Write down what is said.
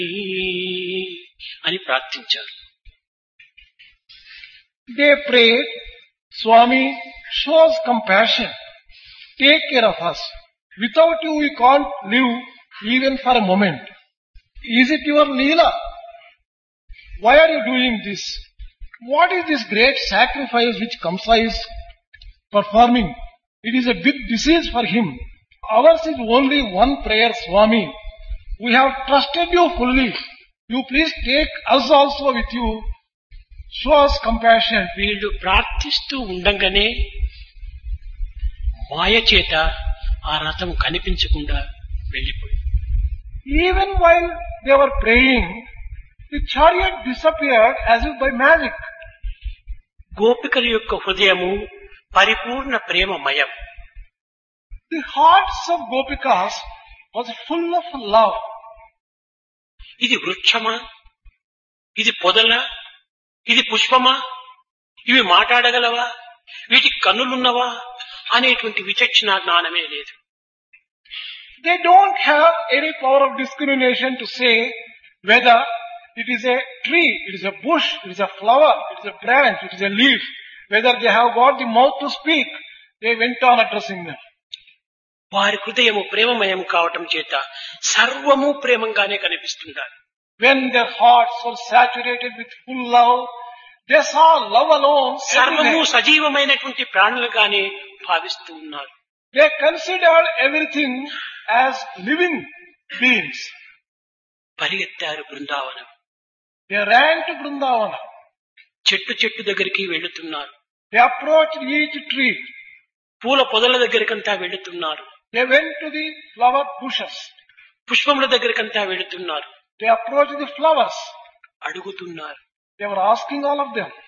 అని ప్రార్థించారు. They prayed, Swami, show us compassion. Take care of us. Without you we can't live even for a moment. Is it your Leela? Why are you doing this? What is this great sacrifice which Kamsa is performing? It is a big disease for him. Ours is only one prayer, Swami. We have trusted you fully. You please take us also with you. Show us compassion. వీళ్ళు ప్రార్థిస్తూ ఉండంగానే మాయ చేత ఆ రథం కనిపించకుండా వెళ్ళిపోయింది. Even while they were praying, the chariot disappeared as if by magic. గోపికల యొక్క హృదయము పరిపూర్ణ ప్రేమమయం. The hearts of Gopikas was full of love. ఇది వృక్షమా, ఇది పొదల, ఇది పుష్పమా, ఇవి మాట్లాడగలవా, వీటికి కన్నులున్నవా అనేటువంటి విచక్షణ జ్ఞానమే లేదు. They don't have any power of discrimination to say whether it is a tree, it is a bush, it is a flower, it is a branch, it is a leaf, whether they have got the mouth to speak. They went on addressing them. వారి హృదయము ప్రేమమయం కావటం చేత సర్వము ప్రేమంగానే కనిపిస్తున్నారు. When their hearts were saturated with full love, they saw love alone. సర్వము everywhere. సజీవమైనటువంటి ప్రాణులుగానే భావిస్తూ ఉన్నారు. They considered everything as living beings. పరిగెత్తారు Brindavanam. They ran to Vrindavana. చెట్టు చెట్టు దగ్గరికి వెళుతున్నారు. They approached each tree. పూల పొదల దగ్గరికంతా వెళుతున్నారు. They went to the flower bushes. పుష్పముల దగ్గరికంతా వెళుతున్నారు. They approached the flowers. అడుగుతున్నారు. They were asking all of them.